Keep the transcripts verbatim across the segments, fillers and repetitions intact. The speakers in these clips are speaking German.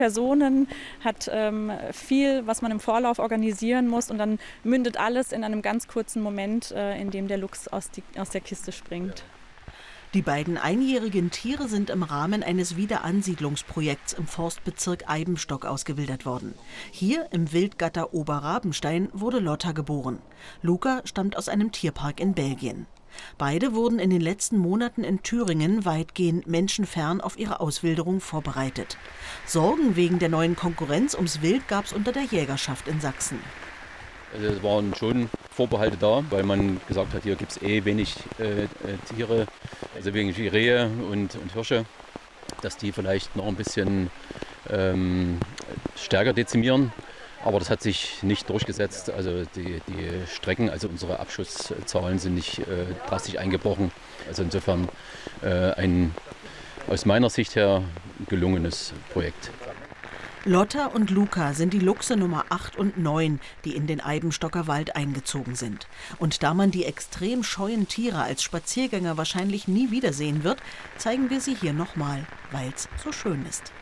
Personen, hat ähm, viel, was man im Vorlauf organisieren muss, und dann mündet alles in einem ganz kurzen Moment, äh, in dem der Luchs aus, die, aus der Kiste springt. Die beiden einjährigen Tiere sind im Rahmen eines Wiederansiedlungsprojekts im Forstbezirk Eibenstock ausgewildert worden. Hier im Wildgatter Oberrabenstein wurde Lotta geboren. Luca stammt aus einem Tierpark in Belgien. Beide wurden in den letzten Monaten in Thüringen weitgehend menschenfern auf ihre Auswilderung vorbereitet. Sorgen wegen der neuen Konkurrenz ums Wild gab es unter der Jägerschaft in Sachsen. Also es waren schon Vorbehalte da, weil man gesagt hat, hier gibt es eh wenig äh, Tiere, also wenig Rehe und, und Hirsche, dass die vielleicht noch ein bisschen ähm, stärker dezimieren. Aber das hat sich nicht durchgesetzt. Also die, die Strecken, also unsere Abschusszahlen sind nicht äh, drastisch eingebrochen. Also insofern äh, ein aus meiner Sicht her gelungenes Projekt. Lotta und Luca sind die Luchse Nummer acht und neun, die in den Eibenstocker Wald eingezogen sind. Und da man die extrem scheuen Tiere als Spaziergänger wahrscheinlich nie wiedersehen wird, zeigen wir sie hier nochmal, weil es so schön ist.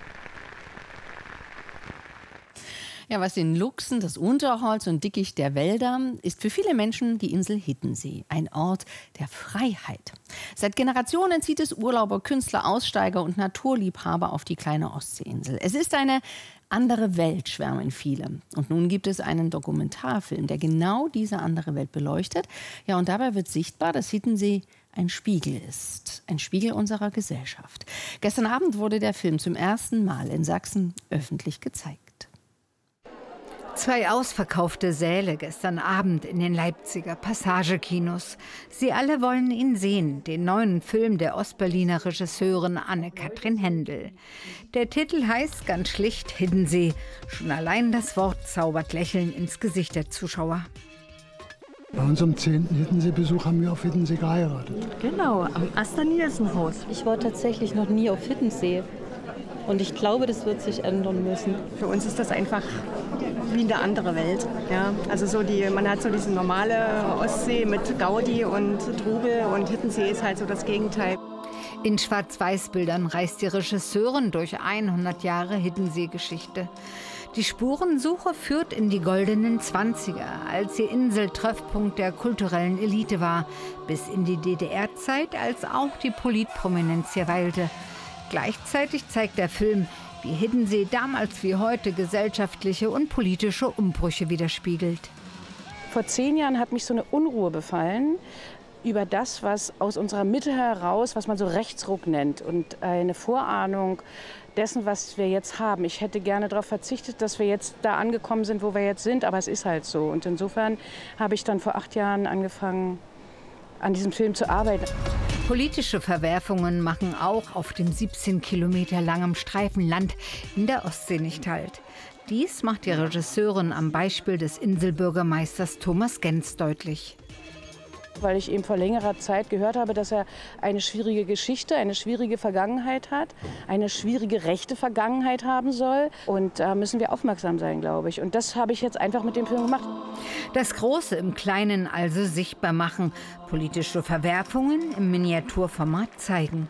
Ja, was den Luchsen, das Unterholz und Dickicht der Wälder, ist für viele Menschen die Insel Hiddensee. Ein Ort der Freiheit. Seit Generationen zieht es Urlauber, Künstler, Aussteiger und Naturliebhaber auf die kleine Ostseeinsel. Es ist eine andere Welt, schwärmen viele. Und nun gibt es einen Dokumentarfilm, der genau diese andere Welt beleuchtet. Ja, und dabei wird sichtbar, dass Hiddensee ein Spiegel ist. Ein Spiegel unserer Gesellschaft. Gestern Abend wurde der Film zum ersten Mal in Sachsen öffentlich gezeigt. Zwei ausverkaufte Säle gestern Abend in den Leipziger Passagekinos. Sie alle wollen ihn sehen, den neuen Film der Ostberliner Regisseurin Anne-Kathrin Händel. Der Titel heißt ganz schlicht Hiddensee. Schon allein das Wort zaubert Lächeln ins Gesicht der Zuschauer. Bei unserem zehnten Hiddensee-Besuch haben wir auf Hiddensee geheiratet. Genau, am Asta-Nielsen-Haus. Ich war tatsächlich noch nie auf Hiddensee. Und ich glaube, das wird sich ändern müssen. Für uns ist das einfach wie eine andere Welt. Ja, also so die, man hat so diese normale Ostsee mit Gaudi und Trubel, und Hiddensee ist halt so das Gegenteil. In Schwarz-Weiß-Bildern reist die Regisseurin durch hundert Jahre Hiddensee-Geschichte. Die Spurensuche führt in die goldenen Zwanziger, als die Insel Treffpunkt der kulturellen Elite war, bis in die D D R-Zeit, als auch die Politprominenz hier weilte. Gleichzeitig zeigt der Film, wie Hiddensee damals wie heute gesellschaftliche und politische Umbrüche widerspiegelt. Vor zehn Jahren hat mich so eine Unruhe befallen über das, was aus unserer Mitte heraus, was man so Rechtsruck nennt, und eine Vorahnung dessen, was wir jetzt haben. Ich hätte gerne darauf verzichtet, dass wir jetzt da angekommen sind, wo wir jetzt sind, aber es ist halt so. Und insofern habe ich dann vor acht Jahren angefangen, an diesem Film zu arbeiten. Politische Verwerfungen machen auch auf dem siebzehn Kilometer langen Streifen Land in der Ostsee nicht halt. Dies macht die Regisseurin am Beispiel des Inselbürgermeisters Thomas Genz deutlich. Weil ich eben vor längerer Zeit gehört habe, dass er eine schwierige Geschichte, eine schwierige Vergangenheit hat, eine schwierige rechte Vergangenheit haben soll. Und da müssen wir aufmerksam sein, glaube ich. Und das habe ich jetzt einfach mit dem Film gemacht. Das Große im Kleinen also sichtbar machen, politische Verwerfungen im Miniaturformat zeigen.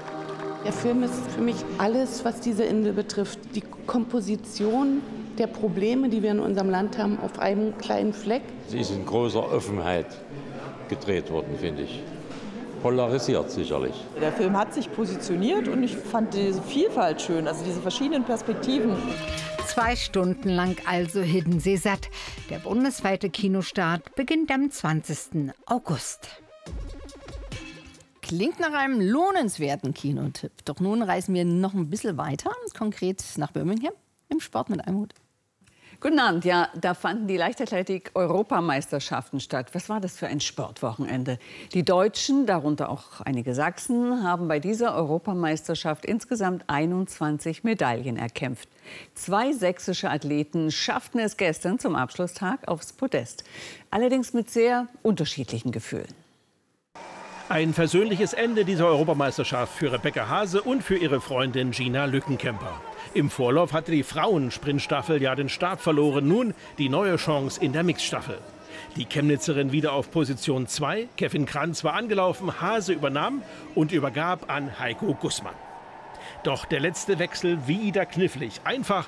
Der Film ist für mich alles, was diese Insel betrifft. Die Komposition der Probleme, die wir in unserem Land haben, auf einem kleinen Fleck. Sie ist in großer Offenheit gedreht worden, finde ich. Polarisiert sicherlich. Der Film hat sich positioniert und ich fand diese Vielfalt schön, also diese verschiedenen Perspektiven. Zwei Stunden lang also Hiddensee satt. Der bundesweite Kinostart beginnt am zwanzigsten August. Klingt nach einem lohnenswerten Kinotipp. Doch nun reisen wir noch ein bisschen weiter, konkret nach Birmingham, im Sport mit Almut. Guten Abend. Ja, da fanden die Leichtathletik-Europameisterschaften statt. Was war das für ein Sportwochenende? Die Deutschen, darunter auch einige Sachsen, haben bei dieser Europameisterschaft insgesamt einundzwanzig Medaillen erkämpft. Zwei sächsische Athleten schafften es gestern zum Abschlusstag aufs Podest. Allerdings mit sehr unterschiedlichen Gefühlen. Ein versöhnliches Ende dieser Europameisterschaft für Rebecca Hase und für ihre Freundin Gina Lückenkämper. Im Vorlauf hatte die Frauensprintstaffel ja den Start verloren, nun die neue Chance in der Mixstaffel. Die Chemnitzerin wieder auf Position zwei, Kevin Kranz war angelaufen, Hase übernahm und übergab an Heiko Gussmann. Doch der letzte Wechsel wieder knifflig. Einfach